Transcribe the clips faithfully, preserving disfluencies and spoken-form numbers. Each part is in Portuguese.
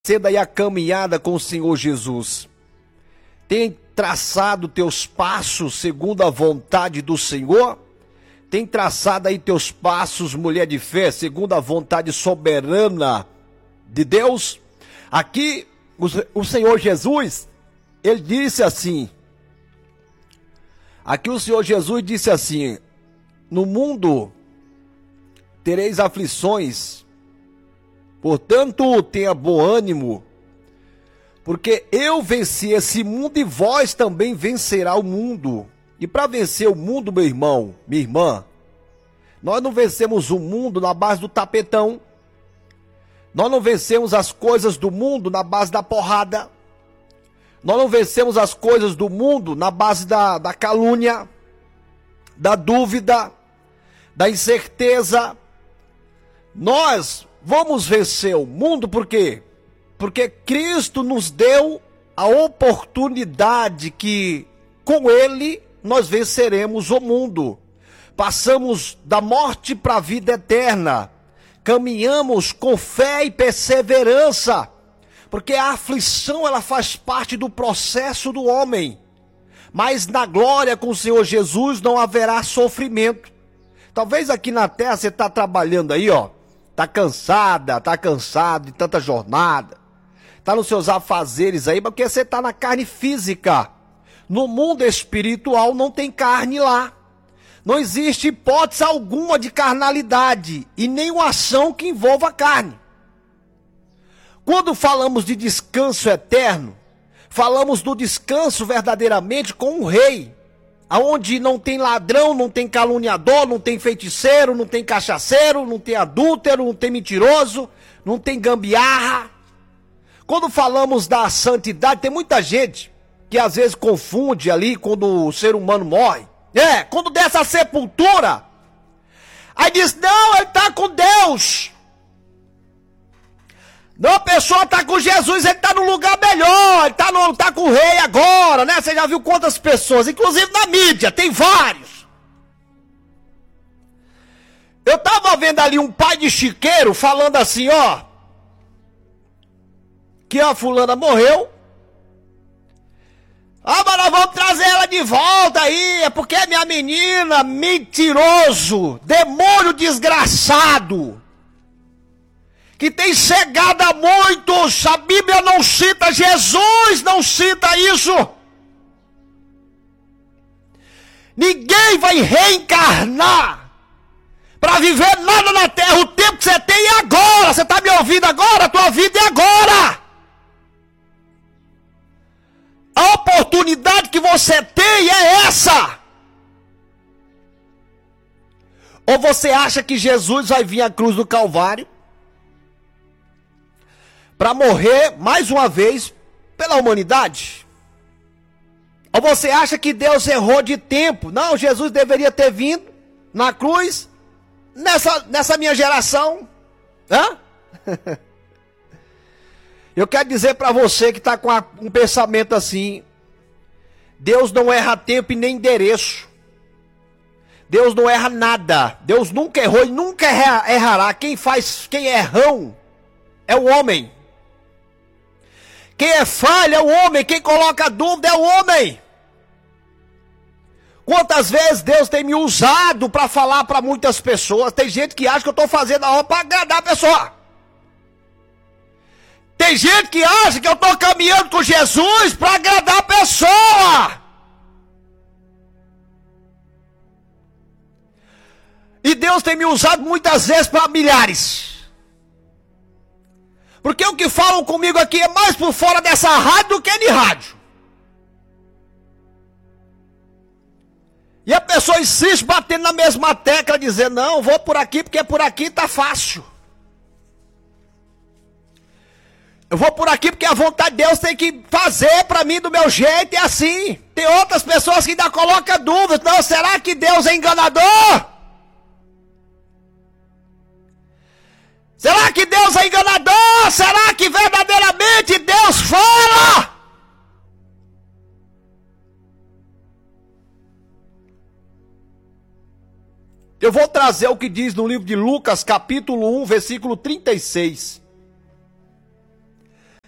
Cedo aí a caminhada com o Senhor Jesus. Tem traçado teus passos segundo a vontade do Senhor? Tem traçado aí teus passos, mulher de fé, segundo a vontade soberana de Deus? Aqui, o Senhor Jesus, ele disse assim, aqui o Senhor Jesus disse assim, no mundo tereis aflições, portanto tenha bom ânimo, porque eu venci esse mundo e vós também vencerá o mundo. E para vencer o mundo, meu irmão, minha irmã, nós não vencemos o mundo na base do tapetão, nós não vencemos as coisas do mundo na base da porrada, nós não vencemos as coisas do mundo na base da, da calúnia, da dúvida, da incerteza. Nós vamos vencer o mundo por quê? Porque Cristo nos deu a oportunidade que com Ele nós venceremos o mundo. Passamos da morte para a vida eterna. Caminhamos com fé e perseverança. Porque a aflição ela faz parte do processo do homem. Mas na glória com o Senhor Jesus não haverá sofrimento. Talvez aqui na terra você está trabalhando aí, ó. Está cansada, está cansado de tanta jornada. Está nos seus afazeres aí, porque você está na carne física. No mundo espiritual não tem carne lá. Não existe hipótese alguma de carnalidade e nenhuma ação que envolva a carne. Quando falamos de descanso eterno, falamos do descanso verdadeiramente com o rei. Onde não tem ladrão, não tem caluniador, não tem feiticeiro, não tem cachaceiro, não tem adúltero, não tem mentiroso, não tem gambiarra. Quando falamos da santidade, tem muita gente que às vezes confunde ali quando o ser humano morre. É, quando dessa sepultura, aí diz, não, ele está com Deus. Não, a pessoa está com Jesus, ele está no lugar melhor, ele está tá com o rei agora, né? Você já viu quantas pessoas, inclusive na mídia, tem vários. Eu estava vendo ali um pai de chiqueiro falando assim, ó, que a fulana morreu. Ah, mas nós vamos trazer ela de volta aí, é porque é minha menina, mentiroso, demônio desgraçado, que tem cegado a muitos. A Bíblia não cita, Jesus não cita isso. Ninguém vai reencarnar para viver nada na terra. O tempo que você tem é agora. Você está me ouvindo agora? A tua vida é agora. A oportunidade que você tem é essa. Ou você acha que Jesus vai vir à cruz do Calvário para morrer mais uma vez pela humanidade? Ou você acha que Deus errou de tempo? Não, Jesus deveria ter vindo na cruz nessa, nessa minha geração. Hã? Eu quero dizer para você que está com a, um pensamento assim, Deus não erra tempo e nem endereço. Deus não erra nada. Deus nunca errou e nunca erra, errará. Quem faz, quem é errão é o homem. Quem é falha é o homem, quem coloca dúvida é o homem. Quantas vezes Deus tem me usado para falar para muitas pessoas? Tem gente que acha que eu estou fazendo a obra para agradar a pessoa. Tem gente que acha que eu estou caminhando com Jesus para agradar a pessoa. E Deus tem me usado muitas vezes para milhares. Porque o que falam comigo aqui é mais por fora dessa rádio do que de rádio. E a pessoa insiste batendo na mesma tecla, dizendo, não, vou por aqui porque por aqui tá fácil. Eu vou por aqui porque a vontade de Deus tem que fazer para mim do meu jeito, é assim. Tem outras pessoas que ainda colocam dúvidas. Não, será que Deus é enganador? Será que Deus é enganador? Será que verdadeiramente Deus fala? Eu vou trazer o que diz no livro de Lucas, capítulo um, versículo trinta e seis.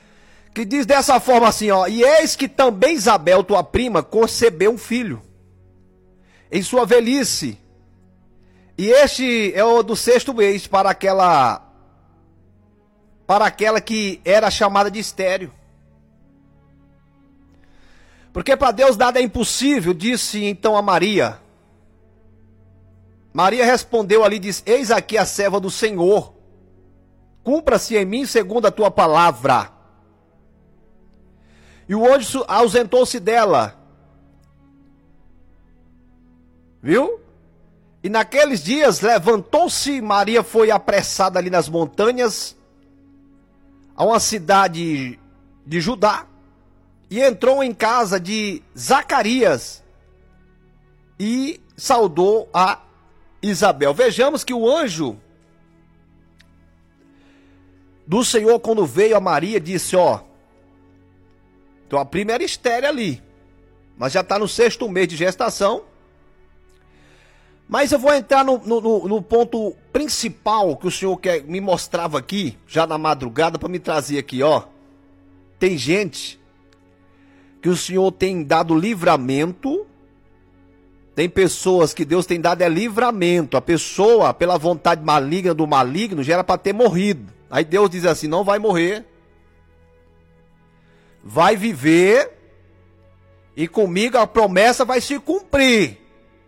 que diz dessa forma assim, ó: e eis que também Isabel, tua prima, concebeu um filho em sua velhice, e este é o do sexto mês para aquela para aquela que era chamada de estéril. Porque para Deus nada é impossível, disse então a Maria. Maria respondeu ali, diz: eis aqui a serva do Senhor, cumpra-se em mim segundo a tua palavra. E o anjo ausentou-se dela. Viu? E naqueles dias levantou-se Maria, foi apressada ali nas montanhas, a uma cidade de Judá, e entrou em casa de Zacarias e saudou a Isabel. Vejamos que o anjo do Senhor, quando veio a Maria, disse: ó, então a prima era estéril ali, mas já está no sexto mês de gestação. Mas eu vou entrar no, no, no ponto principal que o Senhor quer, me mostrava aqui, já na madrugada, para me trazer aqui, ó. Tem gente que o Senhor tem dado livramento, tem pessoas que Deus tem dado é livramento. A pessoa, pela vontade maligna do maligno, já era para ter morrido. Aí Deus diz assim: não vai morrer, vai viver, e comigo a promessa vai se cumprir.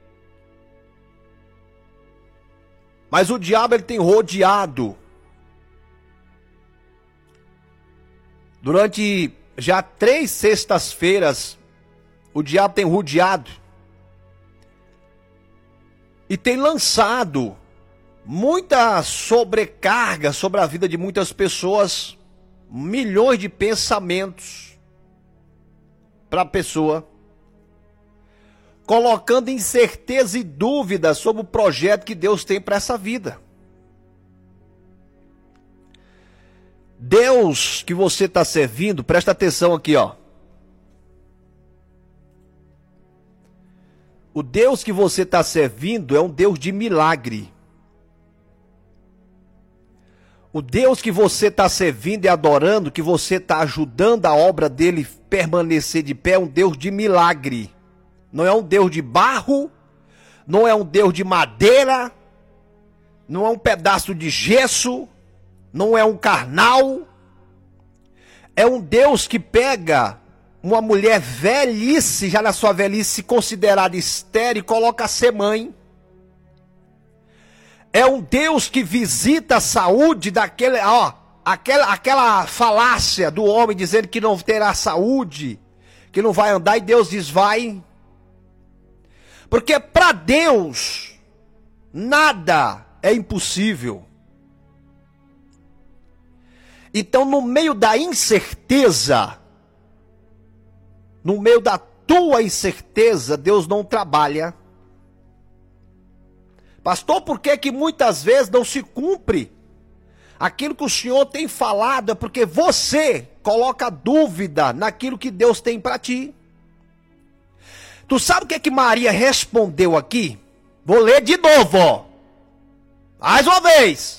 Mas o diabo, ele tem rodeado durante já três sextas-feiras. O diabo tem rodeado e tem lançado muita sobrecarga sobre a vida de muitas pessoas, milhões de pensamentos para a pessoa, colocando incerteza e dúvida sobre o projeto que Deus tem para essa vida. Deus que você está servindo, presta atenção aqui, ó. O Deus que você está servindo é um Deus de milagre. O Deus que você está servindo e adorando, que você está ajudando a obra dele permanecer de pé, é um Deus de milagre. Não é um Deus de barro, não é um Deus de madeira, não é um pedaço de gesso, não é um carnal. É um Deus que pega uma mulher velhice, já na sua velhice considerada estéril, e coloca a ser mãe. É um Deus que visita a saúde daquele, ó, aquela, aquela falácia do homem dizendo que não terá saúde, que não vai andar, e Deus diz: vai. Porque para Deus nada é impossível. Então, no meio da incerteza, no meio da tua incerteza, Deus não trabalha. Pastor, por que que muitas vezes não se cumpre aquilo que o Senhor tem falado? É porque você coloca dúvida naquilo que Deus tem para ti. Tu sabe o que é que Maria respondeu aqui? Vou ler de novo, ó. Mais uma vez.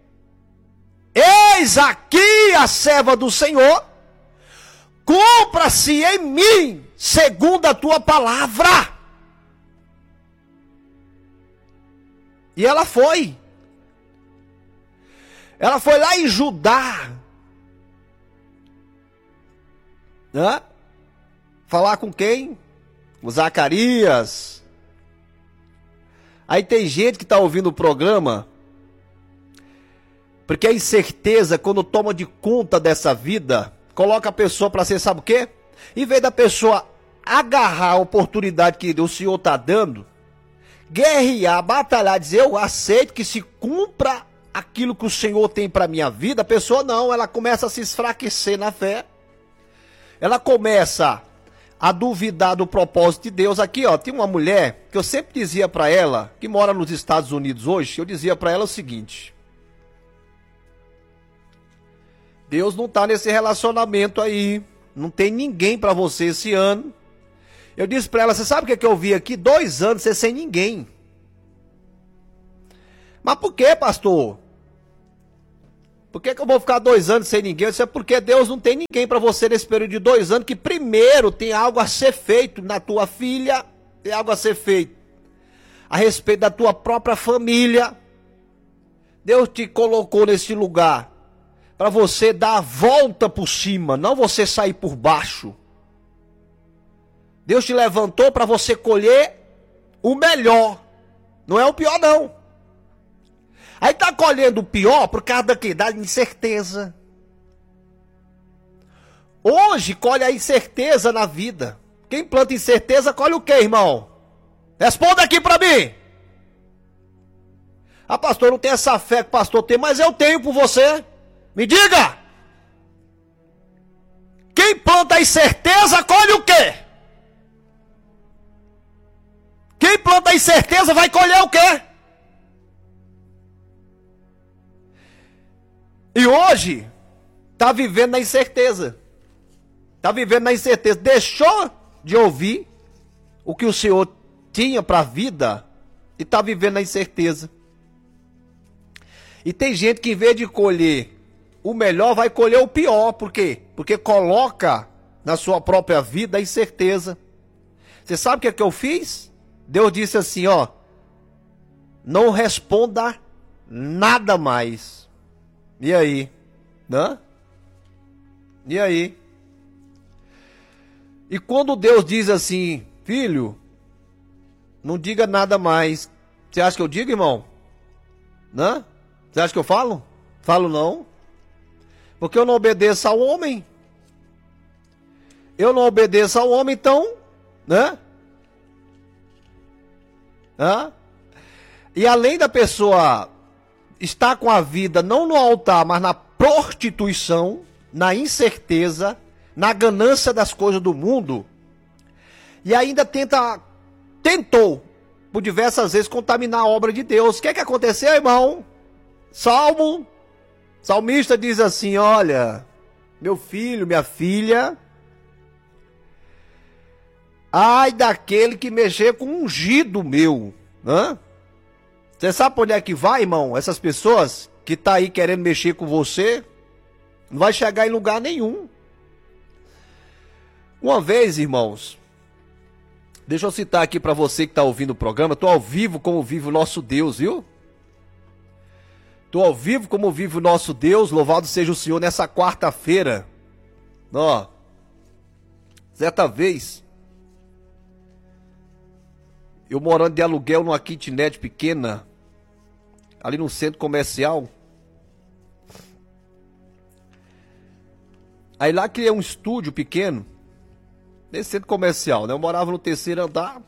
Eis aqui a serva do Senhor, cumpra-se em mim segundo a tua palavra. E ela foi. Ela foi lá em Judá, né? Falar com quem? O Zacarias. Aí tem gente que está ouvindo o programa, porque a incerteza, quando toma de conta dessa vida, coloca a pessoa para ser, sabe o quê? Em vez da pessoa agarrar a oportunidade que o Senhor está dando, guerrear, batalhar, dizer: eu aceito que se cumpra aquilo que o Senhor tem para minha vida, a pessoa não, ela começa a se enfraquecer na fé. Ela começa a duvidar do propósito de Deus. Aqui, ó, tem uma mulher que eu sempre dizia para ela, que mora nos Estados Unidos hoje, eu dizia para ela o seguinte: Deus não está nesse relacionamento aí, não tem ninguém para você esse ano. Eu disse para ela: você sabe o que, é que eu vi aqui? Dois anos você sem ninguém. Mas por que, pastor? Por que que eu vou ficar dois anos sem ninguém? Isso é porque Deus não tem ninguém para você nesse período de dois anos, que primeiro tem algo a ser feito na tua filha, tem algo a ser feito a respeito da tua própria família. Deus te colocou nesse lugar para você dar a volta por cima, não você sair por baixo. Deus te levantou para você colher o melhor, não é o pior não. Aí tá colhendo o pior por causa da, da incerteza. Hoje colhe a incerteza na vida. Quem planta incerteza colhe o quê, irmão? Responda aqui para mim. Ah, pastor, não tem essa fé que o pastor tem, mas eu tenho por você. Me diga. Quem planta incerteza colhe o quê? Quem planta incerteza vai colher o quê? E hoje está vivendo na incerteza. Está vivendo na incerteza. Deixou de ouvir o que o Senhor tinha para a vida e está vivendo na incerteza. E tem gente que em vez de colher o melhor, vai colher o pior. Por quê? Porque coloca na sua própria vida a incerteza. Você sabe o que é que eu fiz? Deus disse assim, ó, não responda nada mais. E aí? Né? E aí? E quando Deus diz assim, filho, não diga nada mais. Você acha que eu digo, irmão? Né? Você acha que eu falo? Falo não. Porque eu não obedeço ao homem. Eu não obedeço ao homem, então, né? Hã? E além da pessoa estar com a vida não no altar, mas na prostituição, na incerteza, na ganância das coisas do mundo, e ainda tenta, tentou, por diversas vezes, contaminar a obra de Deus. O que é que aconteceu, irmão? Salmo, salmista diz assim, olha, meu filho, minha filha, ai daquele que mexer com um ungido meu, hã? Você sabe por onde é que vai, irmão? Essas pessoas que tá aí querendo mexer com você, não vai chegar em lugar nenhum. Uma vez, irmãos, deixa eu citar aqui para você que tá ouvindo o programa, eu tô ao vivo como vive o nosso Deus, viu? Tô ao vivo como vive o nosso Deus, louvado seja o Senhor nessa quarta-feira. Ó, certa vez, eu morando de aluguel numa kitnet pequena, ali no centro comercial. Aí lá criei um estúdio pequeno, nesse centro comercial, né? Eu morava no terceiro andar.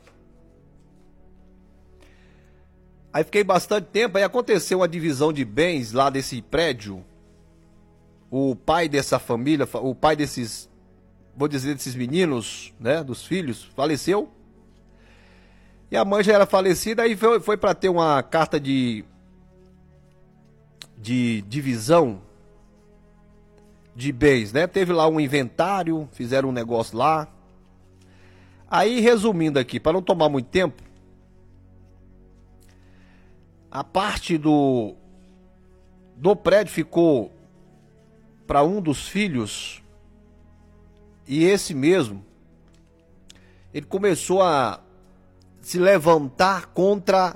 Aí fiquei bastante tempo, aí aconteceu uma divisão de bens lá desse prédio. O pai dessa família, o pai desses, vou dizer, desses meninos, né? Dos filhos, faleceu. E a mãe já era falecida, aí foi, foi para ter uma carta de, de divisão de bens, né? Teve lá um inventário, fizeram um negócio lá. Aí, resumindo aqui, para não tomar muito tempo, a parte do, do prédio ficou para um dos filhos, e esse mesmo, ele começou a se levantar contra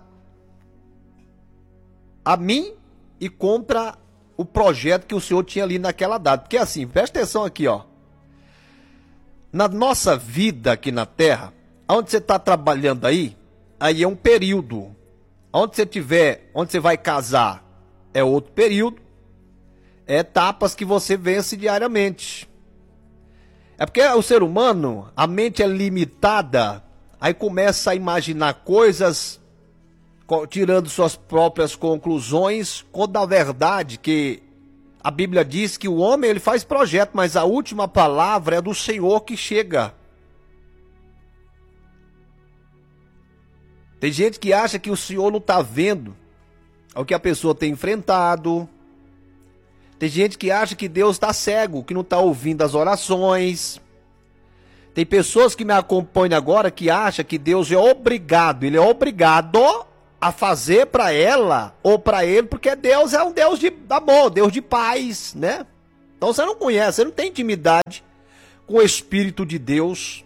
a mim e contra o projeto que o Senhor tinha ali naquela data. Porque assim, presta atenção aqui, ó. Na nossa vida aqui na Terra, onde você está trabalhando aí, aí é um período. Onde você tiver, onde você vai casar, é outro período. É etapas que você vence diariamente. É porque o ser humano, a mente é limitada. Aí começa a imaginar coisas, tirando suas próprias conclusões, quando na verdade que a Bíblia diz que o homem ele faz projeto, mas a última palavra é do Senhor que chega. Tem gente que acha que o Senhor não está vendo o que a pessoa tem enfrentado. Tem gente que acha que Deus está cego, que não está ouvindo as orações. Tem pessoas que me acompanham agora que acham que Deus é obrigado, ele é obrigado a fazer para ela ou para ele, porque Deus é um Deus de amor, Deus de paz, né? Então você não conhece, você não tem intimidade com o Espírito de Deus.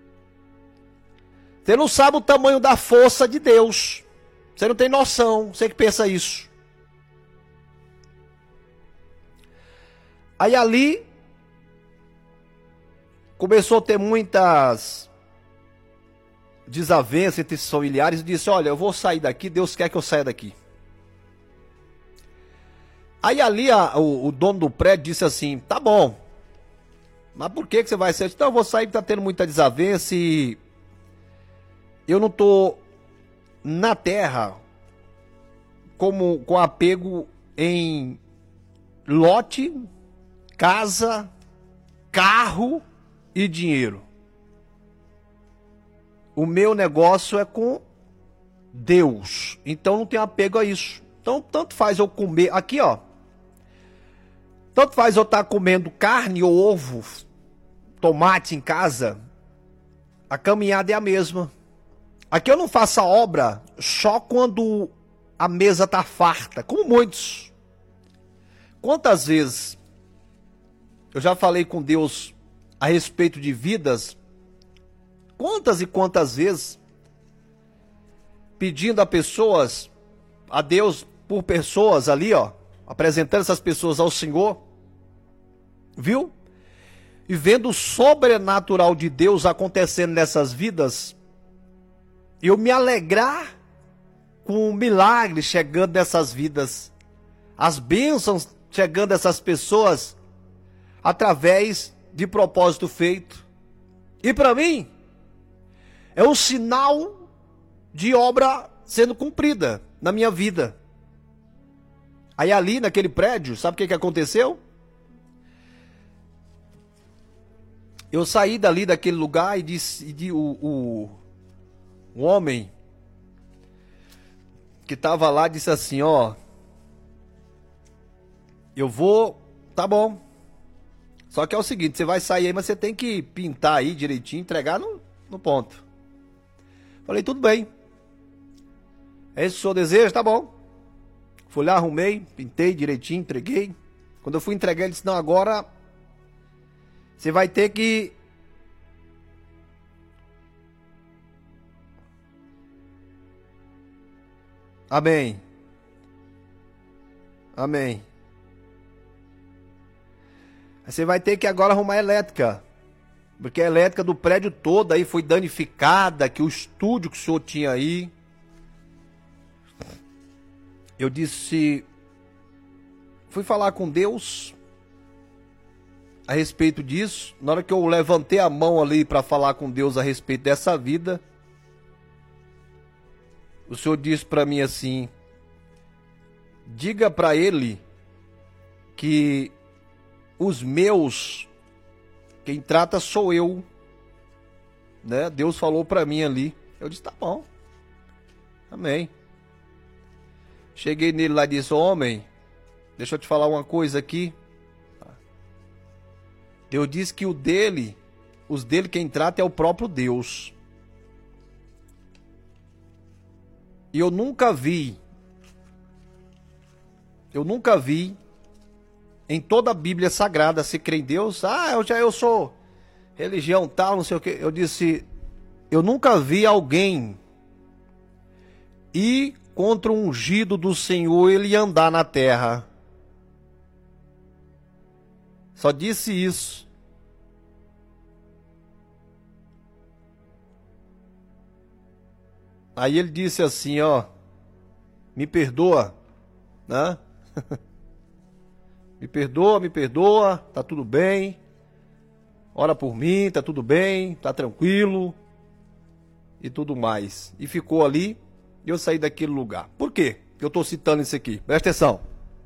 Você não sabe o tamanho da força de Deus. Você não tem noção, você que pensa isso. Aí ali começou a ter muitas desavenças entre esses familiares e disse, olha, eu vou sair daqui, Deus quer que eu saia daqui. Aí ali a, o, o dono do prédio disse assim, tá bom, mas por que, que você vai sair? Então eu vou sair porque tá tendo muita desavença e eu não tô na terra como, com apego em lote, casa, carro e dinheiro. O meu negócio é com Deus. Então não tenho apego a isso. Então tanto faz eu comer. Aqui ó. Tanto faz eu estar comendo carne ou ovo, tomate em casa. A caminhada é a mesma. Aqui eu não faço a obra só quando a mesa está farta. Como muitos. Quantas vezes eu já falei com Deus a respeito de vidas, quantas e quantas vezes, pedindo a pessoas, a Deus por pessoas ali, ó, apresentando essas pessoas ao Senhor, viu? E vendo o sobrenatural de Deus acontecendo nessas vidas, eu me alegrar com o milagre chegando nessas vidas, as bênçãos chegando nessas pessoas, através de propósito feito. E para mim, é um sinal de obra sendo cumprida na minha vida. Aí ali naquele prédio, sabe o que, que aconteceu? Eu saí dali daquele lugar e disse, e de, o, o, o homem que estava lá disse assim, ó, eu vou, tá bom. Só que é o seguinte, você vai sair aí, mas você tem que pintar aí direitinho, entregar no, no ponto. Falei, tudo bem. É esse o seu desejo? Tá bom. Fui lá, arrumei, pintei direitinho, entreguei. Quando eu fui entregar, ele disse, não, agora você vai ter que... Amém. Amém. Você vai ter que agora arrumar a elétrica. Porque a elétrica do prédio todo aí foi danificada, que o estúdio que o senhor tinha aí. Eu disse... Fui falar com Deus a respeito disso. Na hora que eu levantei a mão ali para falar com Deus a respeito dessa vida, o senhor disse para mim assim, diga para ele que os meus, quem trata sou eu, né? Deus falou para mim ali. Eu disse, tá bom, amém. Cheguei nele lá e disse, homem, deixa eu te falar uma coisa aqui. Deus disse que o dele, os dele quem trata é o próprio Deus. E eu nunca vi, eu nunca vi em toda a Bíblia Sagrada, se crê em Deus, ah, eu já eu sou religião tal, não sei o que. Eu disse, eu nunca vi alguém ir contra o ungido do Senhor, ele andar na terra. Só disse isso. Aí ele disse assim, ó, me perdoa, né? Me perdoa, me perdoa, tá tudo bem. Ora por mim, tá tudo bem, tá tranquilo. E tudo mais. E ficou ali e eu saí daquele lugar. Por quê que eu tô citando isso aqui? Presta atenção.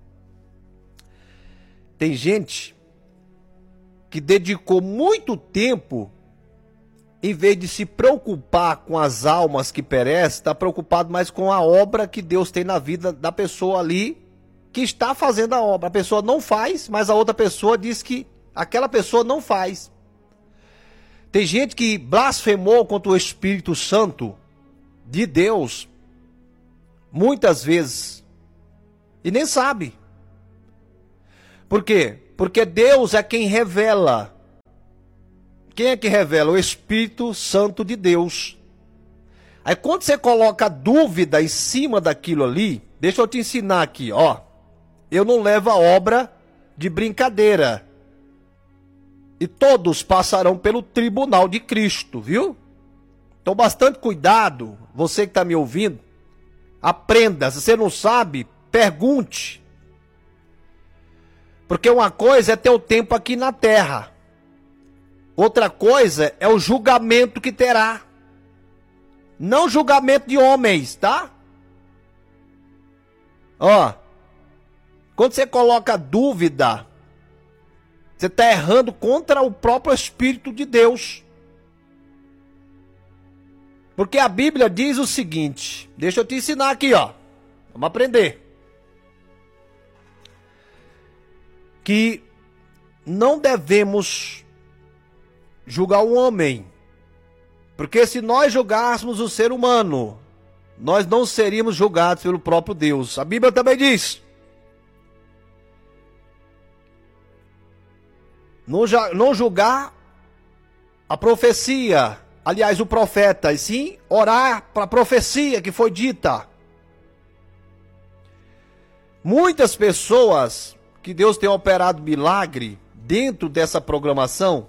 Tem gente que dedicou muito tempo, em vez de se preocupar com as almas que perecem, está preocupado mais com a obra que Deus tem na vida da pessoa ali, que está fazendo a obra. A pessoa não faz, mas a outra pessoa diz que aquela pessoa não faz. Tem gente que blasfemou contra o Espírito Santo de Deus, muitas vezes, e nem sabe. Por quê? Porque Deus é quem revela. Quem é que revela? O Espírito Santo de Deus. Aí quando você coloca dúvida em cima daquilo ali, deixa eu te ensinar aqui, ó. Eu não levo a obra de brincadeira. E todos passarão pelo tribunal de Cristo, viu? Então bastante cuidado, você que está me ouvindo. Aprenda, se você não sabe, pergunte. Porque uma coisa é ter o tempo aqui na terra. Outra coisa é o julgamento que terá. Não julgamento de homens, tá? Ó, quando você coloca dúvida, você está errando contra o próprio Espírito de Deus. Porque a Bíblia diz o seguinte, deixa eu te ensinar aqui, ó. Vamos aprender. Que não devemos julgar o homem. Porque se nós julgássemos o ser humano, nós não seríamos julgados pelo próprio Deus. A Bíblia também diz. Não, não julgar a profecia, aliás, o profeta, e sim orar para a profecia que foi dita. Muitas pessoas que Deus tem operado milagre dentro dessa programação,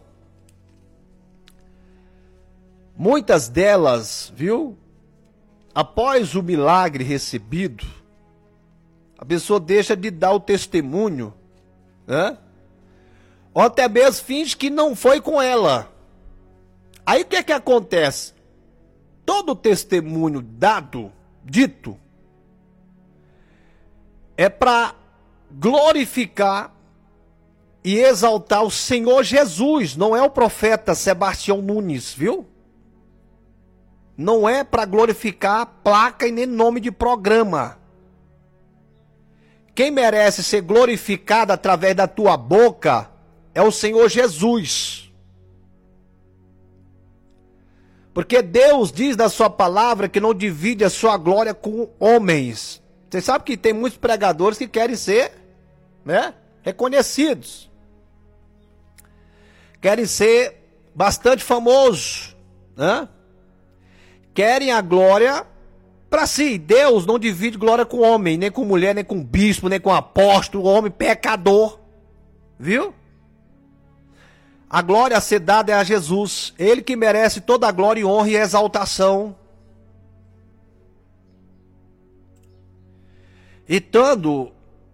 muitas delas, viu? Após o milagre recebido, a pessoa deixa de dar o testemunho, né? Ou até mesmo finge que não foi com ela. Aí o que é que acontece? Todo testemunho dado, dito, é para glorificar e exaltar o Senhor Jesus, não é o profeta Sebastião Nunes, viu? Não é para glorificar placa e nem nome de programa. Quem merece ser glorificado através da tua boca é o Senhor Jesus. Porque Deus diz na sua palavra que não divide a sua glória com homens. Você sabe que tem muitos pregadores que querem ser, né, reconhecidos. Querem ser bastante famosos, né? Querem a glória para si. Deus não divide glória com homem, nem com mulher, nem com bispo, nem com apóstolo, homem pecador. Viu? A glória a ser dada é a Jesus. Ele que merece toda a glória e honra e exaltação. Estando,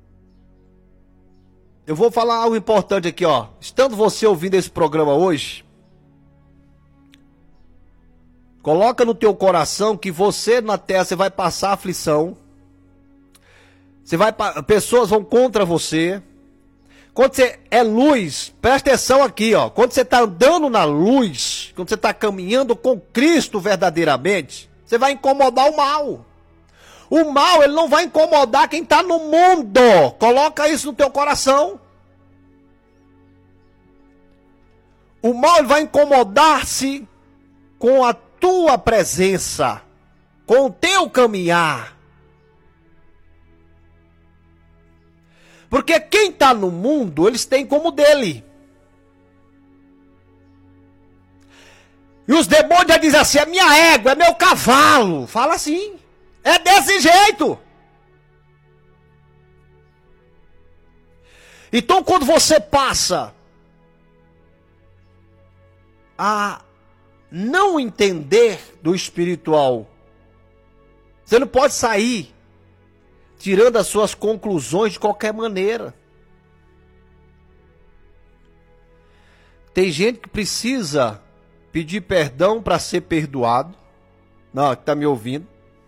eu vou falar algo importante aqui, ó. Estando você ouvindo esse programa hoje, coloca no teu coração que você na terra você vai passar aflição. Você vai, pessoas vão contra você. Quando você é luz, presta atenção aqui, ó. Quando você está andando na luz, quando você está caminhando com Cristo verdadeiramente, você vai incomodar o mal. O mal, ele não vai incomodar quem está no mundo. Coloca isso no teu coração. O mal, ele vai incomodar-se com a tua presença, com o teu caminhar. Porque quem está no mundo, eles têm como dele. E os demônios já dizem assim, é minha égua, é meu cavalo. Fala assim. É desse jeito. Então quando você passa a não entender do espiritual, você não pode sair tirando as suas conclusões de qualquer maneira. Tem gente que precisa pedir perdão para ser perdoado. Não, que está me ouvindo.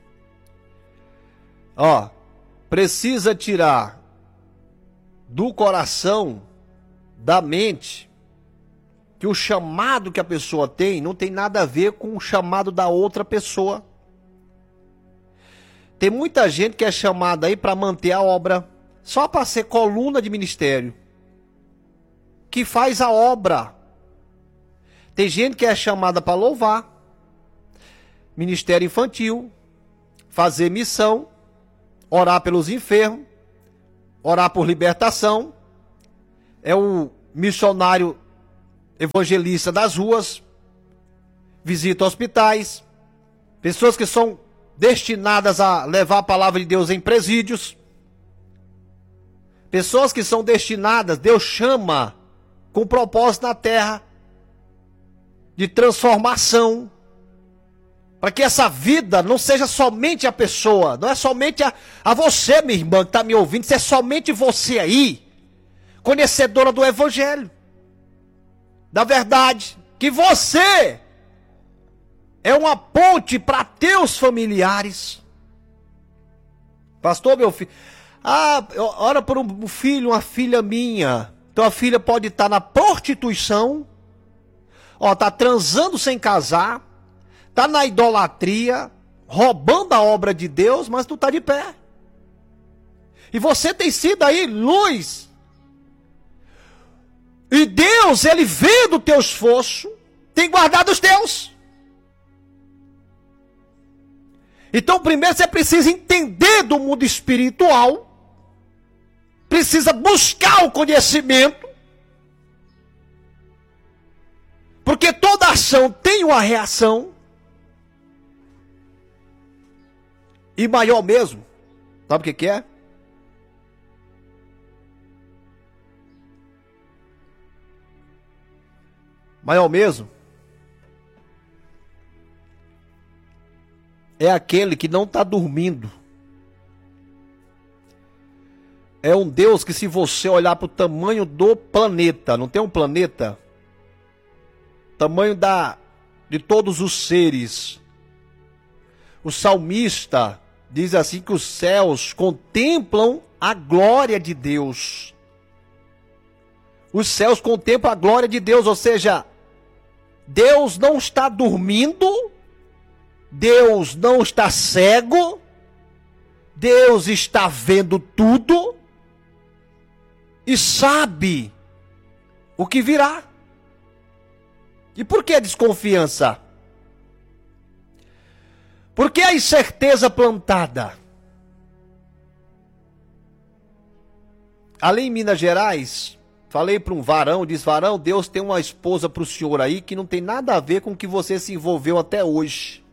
Ó, precisa tirar do coração, da mente, que o chamado que a pessoa tem não tem nada a ver com o chamado da outra pessoa. Tem muita gente que é chamada aí para manter a obra, só para ser coluna de ministério, que faz a obra. Tem gente que é chamada para louvar, ministério infantil, fazer missão, orar pelos enfermos, orar por libertação, é o missionário evangelista das ruas, visita hospitais, pessoas que são destinadas a levar a palavra de Deus em presídios, pessoas que são destinadas, Deus chama com propósito na terra, de transformação, para que essa vida não seja somente a pessoa, não é somente a, a você, minha irmã, que está me ouvindo, isso é somente você aí, conhecedora do Evangelho, da verdade, que você é uma ponte para teus familiares. Pastor, meu filho, ah, ora por um filho, uma filha minha, tua filha pode estar na prostituição, ó, tá transando sem casar, tá na idolatria, roubando a obra de Deus, mas tu tá de pé. E você tem sido aí luz. E Deus, Ele vê do teu esforço, tem guardado os teus. Então, primeiro você precisa entender do mundo espiritual, precisa buscar o conhecimento, porque toda ação tem uma reação, e maior mesmo, sabe o que que é? Maior mesmo é aquele que não está dormindo. É um Deus que, se você olhar para o tamanho do planeta, não tem um planeta? Tamanho da, de todos os seres. O salmista diz assim que os céus contemplam a glória de Deus. Os céus contemplam a glória de Deus, ou seja, Deus não está dormindo, Deus não está cego, Deus está vendo tudo e sabe o que virá. E por que a desconfiança? Por que a incerteza plantada? Ali em Minas Gerais, falei para um varão, diz: varão, Deus tem uma esposa para o senhor aí que não tem nada a ver com o que você se envolveu até hoje.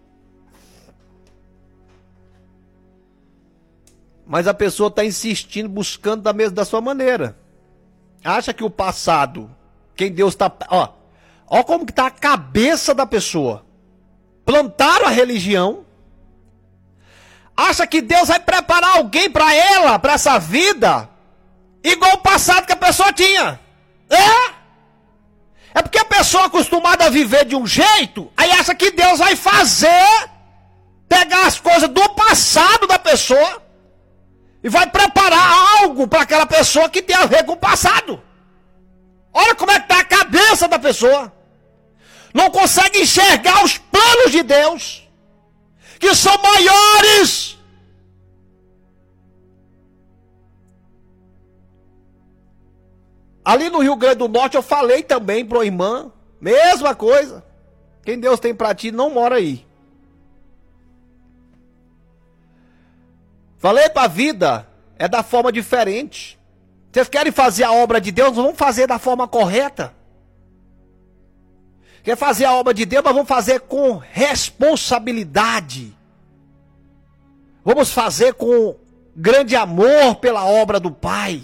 Mas a pessoa está insistindo, buscando da mesma da sua maneira. Acha que o passado, quem Deus está... Ó, ó como que está a cabeça da pessoa. Plantaram a religião. Acha que Deus vai preparar alguém para ela, para essa vida, igual o passado que a pessoa tinha. É? É porque a pessoa acostumada a viver de um jeito, aí acha que Deus vai fazer, pegar as coisas do passado da pessoa e vai preparar algo para aquela pessoa que tem a ver com o passado. Olha como é que está a cabeça da pessoa. Não consegue enxergar os planos de Deus, que são maiores. Ali no Rio Grande do Norte eu falei também para a irmã, mesma coisa. Quem Deus tem para ti não mora aí. Falei para a vida, é da forma diferente. Vocês querem fazer a obra de Deus, vamos fazer da forma correta. Quer fazer a obra de Deus, mas vamos fazer com responsabilidade. Vamos fazer com grande amor pela obra do Pai.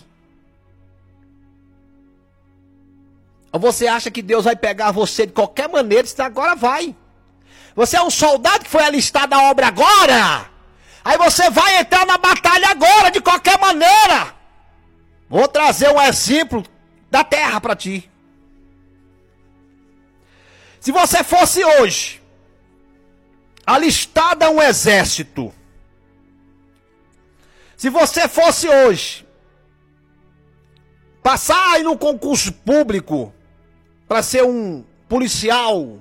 Ou você acha que Deus vai pegar você de qualquer maneira? Você agora vai. Você é um soldado que foi alistado na obra agora. Aí você vai entrar na batalha agora, de qualquer maneira. Vou trazer um exemplo da terra para ti. Se você fosse hoje alistado a um exército, se você fosse hoje passar aí no concurso público para ser um policial,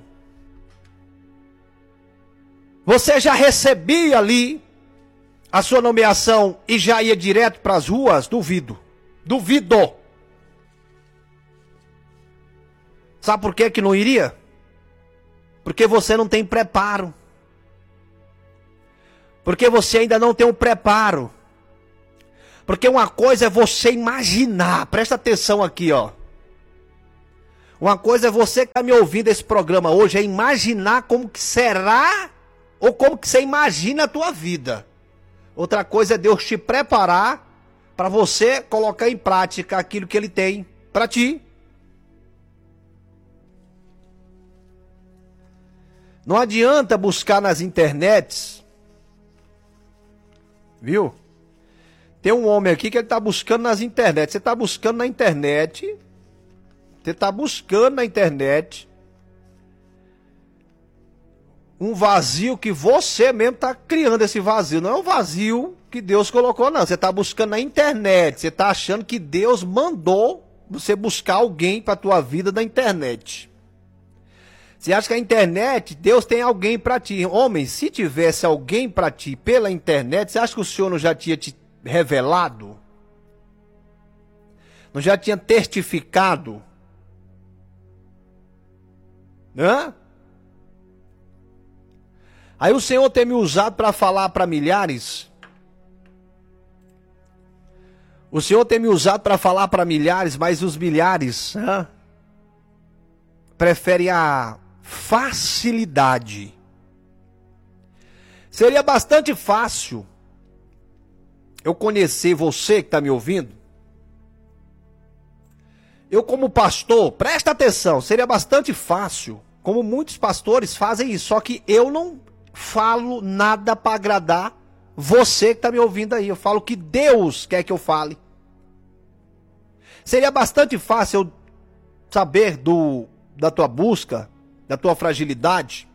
você já recebia ali a sua nomeação e já ia direto para as ruas? Duvido. Duvido. Sabe por que que não iria? Porque você não tem preparo. Porque você ainda não tem o preparo Porque uma coisa é você imaginar, presta atenção aqui, ó. Uma coisa é você que está me ouvindo esse programa hoje, é imaginar como que será, ou como que você imagina a tua vida. Outra coisa é Deus te preparar para você colocar em prática aquilo que Ele tem para ti. Não adianta buscar nas internets, viu? Tem um homem aqui que ele está buscando nas internets. Você está buscando na internet, você está buscando na internet um vazio que você mesmo está criando esse vazio. Não é um vazio que Deus colocou, não. Você está buscando na internet. Você está achando que Deus mandou você buscar alguém para a tua vida na internet. Você acha que a internet, Deus tem alguém para ti. Homem, se tivesse alguém para ti pela internet, você acha que o Senhor não já tinha te revelado? Não já tinha testificado? Hã? Aí o Senhor tem me usado para falar para milhares. O Senhor tem me usado para falar para milhares, mas os milhares hã, preferem a facilidade. Seria bastante fácil eu conhecer você que está me ouvindo. Eu como pastor, presta atenção, seria bastante fácil, como muitos pastores fazem isso, só que eu não falo nada para agradar você que está me ouvindo aí. Eu falo o que Deus quer que eu fale. Seria bastante fácil eu saber do, da tua busca, da tua fragilidade,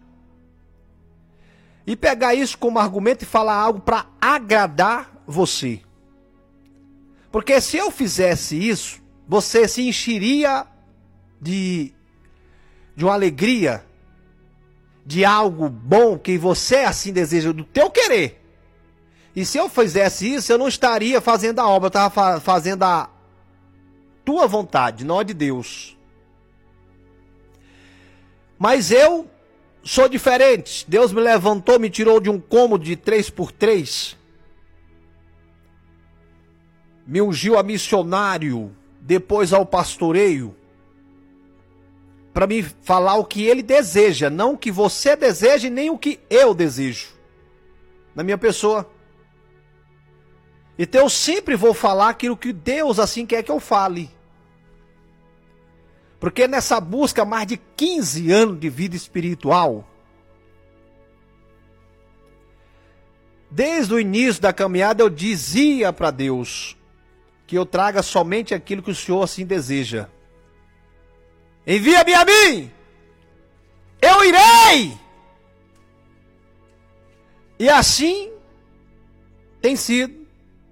e pegar isso como argumento e falar algo para agradar você. Porque se eu fizesse isso, você se encheria de, de uma alegria, de algo bom que você assim deseja, do teu querer. E se eu fizesse isso, eu não estaria fazendo a obra, eu estava fa- fazendo a tua vontade, não a de Deus. Mas eu sou diferente. Deus me levantou, me tirou de um cômodo de três por três. Me ungiu a missionário, depois ao pastoreio. Para me falar o que Ele deseja, não o que você deseja, nem o que eu desejo. Na minha pessoa. Então eu sempre vou falar aquilo que Deus assim quer que eu fale. Porque nessa busca, mais de quinze anos de vida espiritual, desde o início da caminhada eu dizia para Deus que eu traga somente aquilo que o Senhor assim deseja. Envia-me a mim, eu irei. E assim tem sido.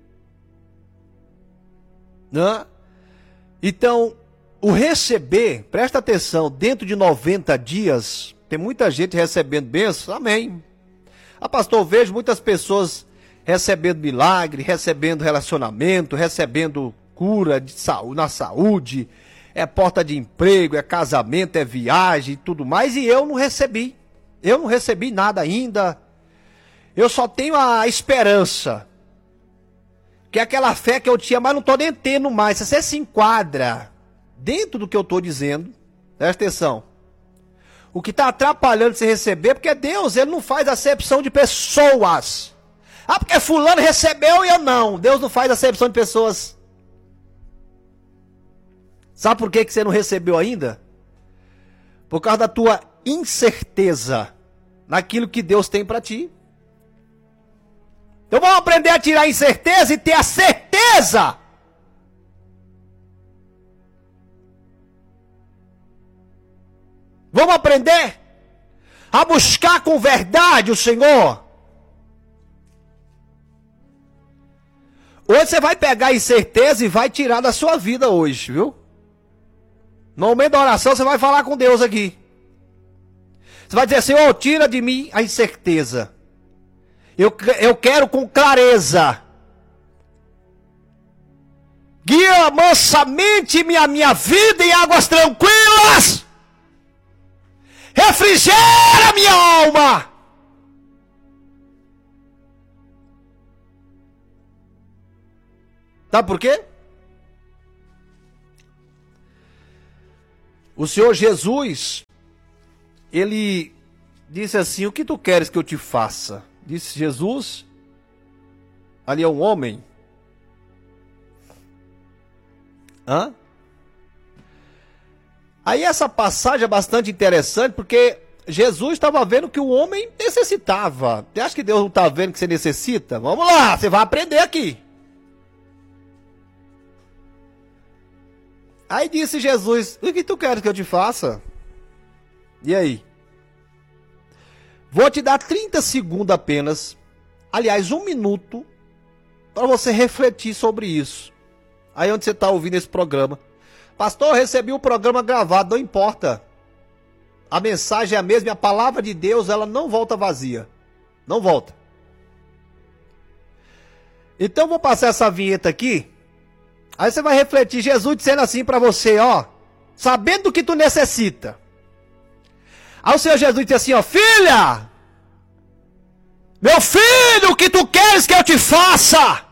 Né? Então, o receber, presta atenção, dentro de noventa dias, tem muita gente recebendo bênçãos, amém. Ah, pastor, eu vejo muitas pessoas recebendo milagre, recebendo relacionamento, recebendo cura de saúde, na saúde, é porta de emprego, é casamento, é viagem e tudo mais, e eu não recebi. Eu não recebi nada ainda. Eu só tenho a esperança, que é aquela fé que eu tinha, mas não estou nem tendo mais. Se você se enquadra dentro do que eu estou dizendo, presta atenção. O que está atrapalhando você receber, porque Deus, Ele não faz acepção de pessoas. Ah, porque fulano recebeu e eu não. Deus não faz acepção de pessoas. Sabe por que que você não recebeu ainda? Por causa da tua incerteza naquilo que Deus tem para ti. Então vamos aprender a tirar a incerteza e ter a certeza. Vamos aprender a buscar com verdade o Senhor. Hoje você vai pegar a incerteza e vai tirar da sua vida hoje, viu? No momento da oração você vai falar com Deus aqui. Você vai dizer, Senhor, tira de mim a incerteza. Eu, eu quero com clareza. Guia mansamente minha, minha vida em águas tranquilas. Refrigera minha alma. Sabe por quê? O Senhor Jesus, ele disse assim: o que tu queres que eu te faça? Disse Jesus, ali é um homem. Hã? Aí essa passagem é bastante interessante, porque Jesus estava vendo que o homem necessitava. Você acha que Deus não está vendo que você necessita? Vamos lá, você vai aprender aqui. Aí disse Jesus: o que tu queres que eu te faça? E aí? Vou te dar trinta segundos apenas, aliás, um minuto, para você refletir sobre isso. Aí onde você está ouvindo esse programa. Pastor, eu recebi o programa gravado, não importa. A mensagem é a mesma e a palavra de Deus, ela não volta vazia. Não volta. Então eu vou passar essa vinheta aqui. Aí você vai refletir, Jesus dizendo assim para você, ó, sabendo do que tu necessita. Aí o Senhor Jesus diz assim, ó, filha, meu filho, o que tu queres que eu te faça?